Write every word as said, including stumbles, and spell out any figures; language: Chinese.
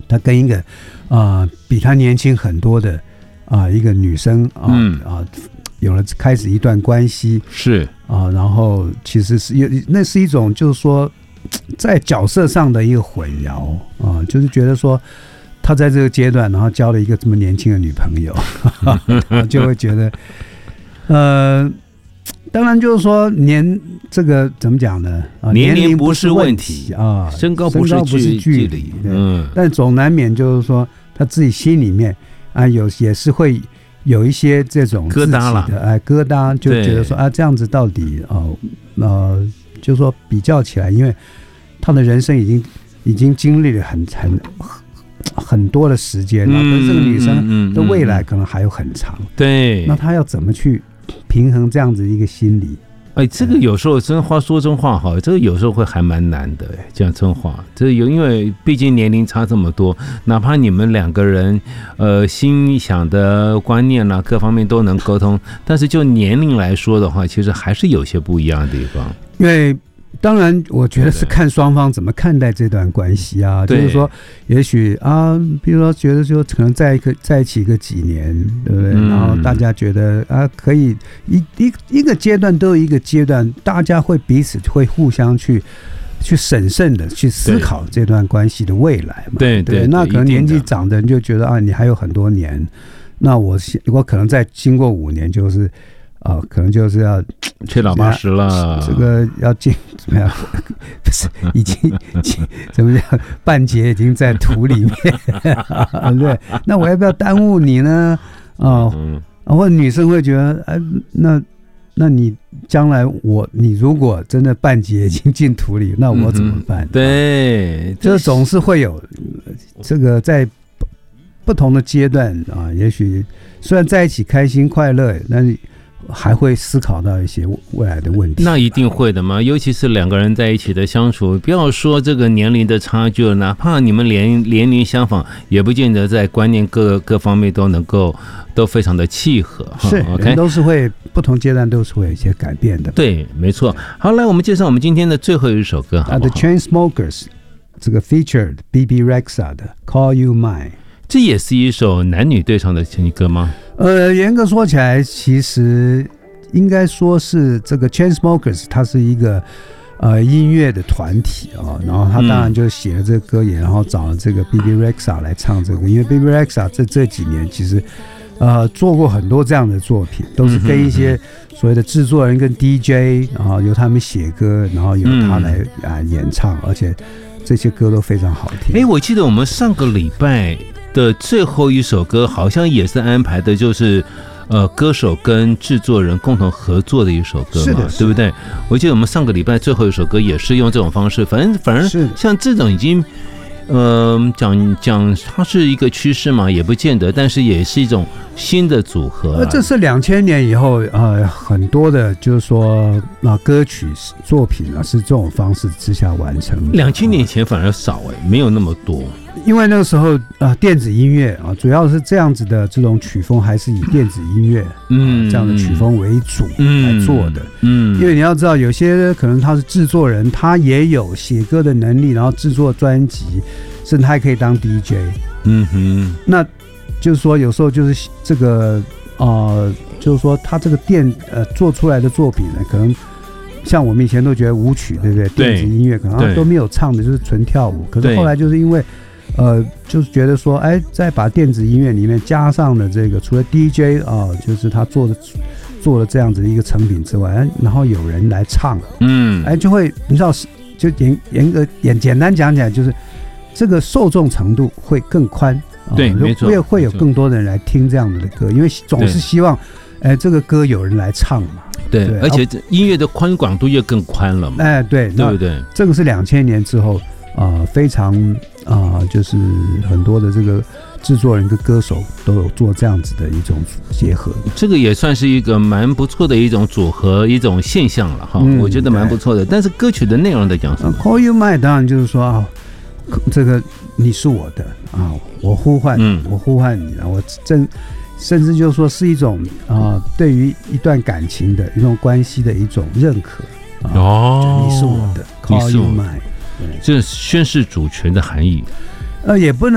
他跟一个啊、呃、比他年轻很多的啊、呃、一个女生啊啊、嗯呃、有了开始一段关系， 是啊、呃，然后其实是有那是一种就是说在角色上的一个混淆啊、呃，就是觉得说他在这个阶段，然后交了一个这么年轻的女朋友，然后就会觉得呃。当然就是说年这个怎么讲呢？啊， 年龄不是问题啊， 身高不是距离， 嗯，但总难免就是说他自己心里面啊有也是会有一些这种疙瘩了， 哎疙瘩，就觉得说啊这样子到底哦呃，就是说比较起来，因为他的人生已经已经经历了很很很多的时间，然后跟这个女生的未来可能还有很长， 对， 那他要怎么去平衡这样子一个心理？ 哎，这个有时候真话说真话哈，这个有时候会还蛮难的。讲真话，这有因为毕竟年龄差这么多，哪怕你们两个人呃心想的观念啦、啊，各方面都能沟通，但是就年龄来说的话，其实还是有些不一样的地方。 因为当然，我觉得是看双方怎么看待这段关系啊。就是说，也许啊，比如说觉得就可能在一个在一起个几年，对不对？嗯、然后大家觉得啊，可以一一一个阶段都有一个阶段，大家会彼此会互相去去审慎的去思考这段关系的未来嘛。 对 对, 对， 那可能年纪长的人就觉得啊，你还有很多年，那我我可能再经过五年就是。哦，可能就是要七老八十了， 这个要进怎么样？不是，已经怎么样？半截已经在土里面，对。那我要不要耽误你呢？哦，嗯、或者女生会觉得，哎，那那你将来我你如果真的半截已经进土里，那我怎么办？嗯、 对， 这总是会有这个在不同的阶段啊，也许虽然在一起开心快乐，但是。还会思考到一些未来的问题， 那一定会的嘛。尤其是两个人在一起的相处，不要说这个年龄的差距了，哪怕你们年年龄相仿，也不见得在观念各各方面都能够都非常的契合。 是 ，OK， 都是会不同阶段都是会有一些改变的。 对，没错。好，来我们介绍我们今天的最后一首歌，好不好？ The Chainsmokers 这个 featured B B Rexa 的 Call You Mine。 这也是一首男女对唱的情歌吗？ 呃，严格说起来，其实应该说是这个 Chainsmokers， 它是一个呃音乐的团体啊、哦，然后他当然就写了这个歌也，然后找了这个 B B Rexa 来唱这个，因为 B B Rexa 这这几年其实呃做过很多这样的作品，都是跟一些所谓的制作人跟 D J， 然后由他们写歌，然后由他来啊演唱，而且这些歌都非常好听。 哎，我记得我们上个礼拜的最后一首歌好像也是安排的，就是呃歌手跟制作人共同合作的一首歌嘛， 是的， 对不对？我记得我们上个礼拜最后一首歌也是用这种方式，反正反正像这种已经呃讲讲它是一个趋势嘛，也不见得，但是也是一种新的组合、啊。 这是两千年以后呃很多的，就是说啊歌曲作品啊是这种方式之下完成的。 两千年前反而少哎、欸，没有那么多。 因为那个时候啊，电子音乐啊，主要是这样子的这种曲风，还是以电子音乐嗯、啊、这样的曲风为主来做的。嗯，因为你要知道，有些可能他是制作人，他也有写歌的能力，然后制作专辑，甚至还可以当 D J。嗯哼，那就是说，有时候就是这个呃，就是说他这个电呃做出来的作品呢，可能像我们以前都觉得舞曲，对不对？电子音乐可能都没有唱的，就是纯跳舞。可是后来就是因为呃，就是觉得说，哎，再把电子音乐里面加上了这个，除了 D J 啊、呃，就是他做的做了这样子的一个成品之外，然后有人来唱，嗯，哎，就会你知道，就严严格简简单讲起来，就是这个受众程度会更宽， 对，没错， 会会有更多的人来听这样子的歌，因为总是希望，哎，这个歌有人来唱嘛。 对，对，而且音乐的宽广度又更宽了嘛。 哎，对， 对不对？ 这个是两千年之后啊、呃，非常啊、呃，就是很多的这个制作人跟歌手都有做这样子的一种结合。这个也算是一个蛮不错的一种组合，一种现象了哈、嗯，我觉得蛮不错的。但是歌曲的内容在讲什么、 呃、？Call You Mine 当然就是说啊，这个你是我的啊，我呼唤你，嗯、我呼唤你，我正。甚至就是说是一种啊、呃，对于一段感情的一种关系的一种认可啊，哦，你是我的 ，Call You Mine， 这宣示主权的含义。 呃，也不能。